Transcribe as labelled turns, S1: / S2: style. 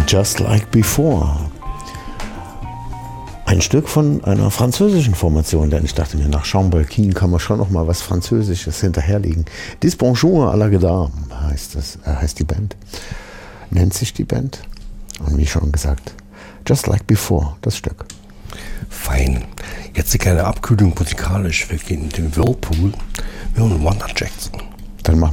S1: Just Like Before. Ein Stück von einer französischen Formation, denn ich dachte mir, nach Chambertin kann man schon noch mal was Französisches hinterherlegen. Dis Bonjour à la Guedame heißt die Band, nennt sich die Band. Und wie schon gesagt, Just Like Before, das Stück.
S2: Fein. Jetzt eine kleine Abkühlung musikalisch. Wir gehen in den Whirlpool. Wir hören Wanda Jackson.
S1: Dann machen